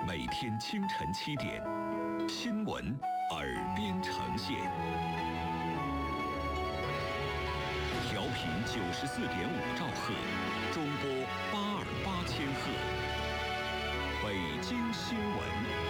每天清晨7点，新闻耳边呈现，调频94.5兆赫，中波828千赫，北京新闻。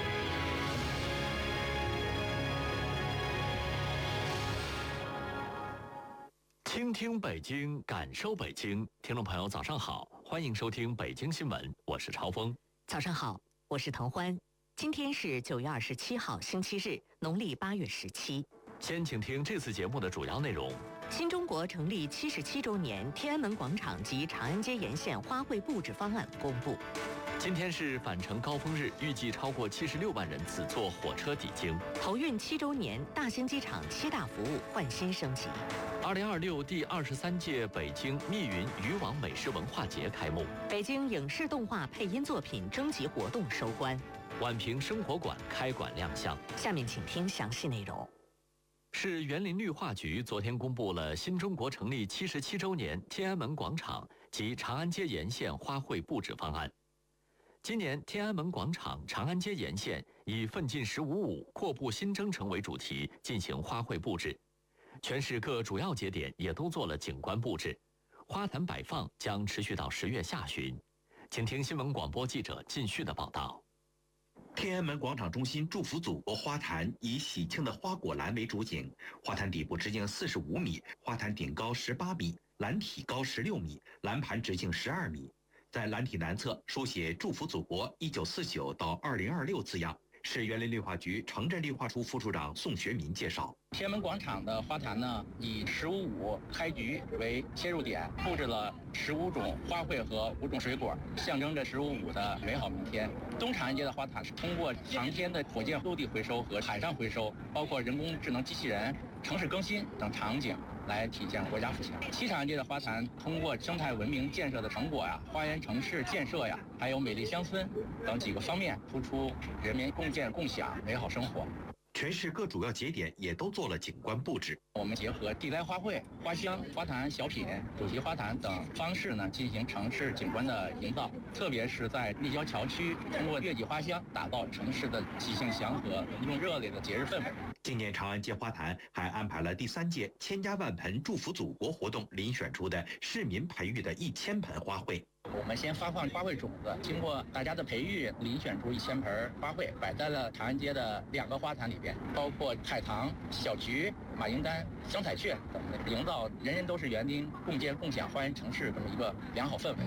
倾听北京，感受北京。听众朋友，早上好，欢迎收听北京新闻，我是超峰。 早上好，我是滕欢。今天是9月27号，星期日，农历8月17。 先请听这次节目的主要内容。 新中国成立77周年，天安门广场及长安街沿线花卉布置方案公布。 今天是返程高峰日，预计超过76万人次坐火车抵京。 投运7周年，大兴机场7大服务换新升级。 2026第23届北京密云渔网美食文化节开幕。 北京影视动画配音作品征集活动收官。 宛平生活馆开馆亮相。 下面请听详细内容。 市园林绿化局昨天公布了新中国成立77周年天安门广场及长安街沿线花卉布置方案。今年天安门广场、长安街沿线以奋进15舞、阔步新征程为主题进行花卉布置，全市各主要节点也都做了景观布置，花坛摆放将持续到10月下旬。请听新闻广播记者靳旭的报道。 天安门广场中心祝福祖国花坛以喜庆的花果篮为主景，花坛底部直径45米，花坛顶高18米，篮体高16米，篮盘直径12米。在篮体南侧书写祝福祖国1949到2026字样。市园林绿化局城镇绿化处副处长宋学民介绍， 天安门广场的花坛呢，以15舞开局为切入点，布置了15种花卉和5种水果，象征着15舞的美好明天。东长安街的花坛是通过航天的火箭陆地回收和海上回收，包括人工智能机器人、城市更新等场景来体现国家富强。西长安街的花坛通过生态文明建设的成果呀、花园城市建设呀，还有美丽乡村等几个方面，突出人民共建共享美好生活。 全市各主要节点也都做了景观布置。 我们结合地来花卉、花香、花坛小品、主题花坛等方式呢，进行城市景观的营造。特别是在立交桥区，通过月季花香，打造城市的喜庆祥和、浓重热烈的节日氛围。 今年长安街花坛还安排了第3届千家万盆祝福祖国活动，遴选出的市民培育的1000盆花卉。 我们先发放花卉种子，经过大家的培育，遴选出1000盆花卉，摆在了长安街的2个花坛里边，包括海棠、小菊、马缨丹、香彩雀等，营造人人都是园丁、共建共享花园城市这么一个良好氛围。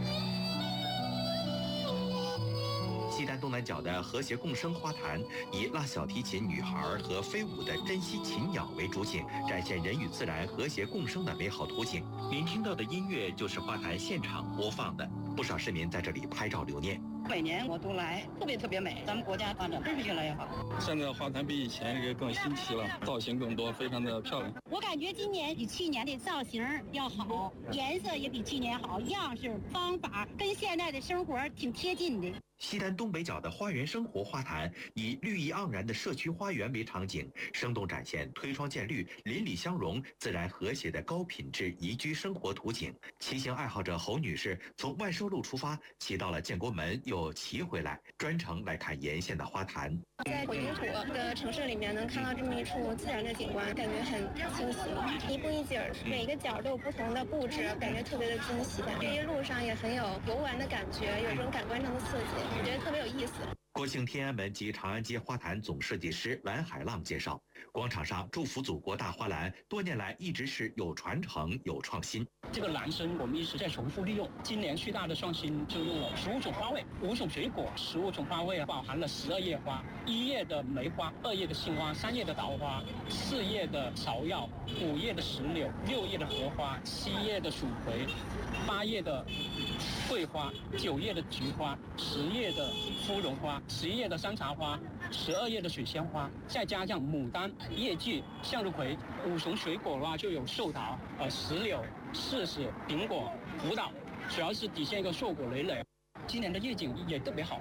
西单东南角的和谐共生花坛以拉小提琴女孩和飞舞的珍稀禽鸟为主景，展现人与自然和谐共生的美好图景。您听到的音乐就是花坛现场播放的，不少市民在这里拍照留念。 每年我都来，特别美，咱们国家发展真是越来越好。 现在花坛比以前也更新奇了，造型更多，非常的漂亮。 我感觉今年比去年的造型要好，颜色也比去年好，样式方法跟现在的生活挺贴近的。 西单东北角的花园生活花坛以绿意盎然的社区花园为场景，生动展现推窗见绿、邻里相融、自然和谐的高品质宜居生活图景。骑行爱好者侯女士从万寿路出发，骑到了建国门，又骑回来，专程来看沿线的花坛。 在混凝土的城市里面能看到这么一处自然的景观，感觉很清晰，一步一景，每个角都有不同的布置，感觉特别的惊喜。这一路上也很有游玩的感觉，有一种感官上的刺激，我觉得特别有意思。 国庆天安门及长安街花坛总设计师蓝海浪介绍，广场上祝福祖国大花篮多年来一直是有传承有创新。 这个篮身我们一直在重复利用，今年最大的创新就用了15种花卉、5种水果。15种花卉包含了12叶花、1叶的梅花、2叶的杏花、3叶的桃花、4叶的芍药、5叶的石榴、6叶的荷花、7叶的蜀葵、8叶的桂花、9叶的菊花、10叶的芙蓉花、11叶的山茶花、12叶的水仙花，再加上牡丹、叶季、向日葵。5种水果的话就有寿桃、石榴、柿子、苹果、葡萄，主要是体现一个硕果累累。今年的夜景也特别好，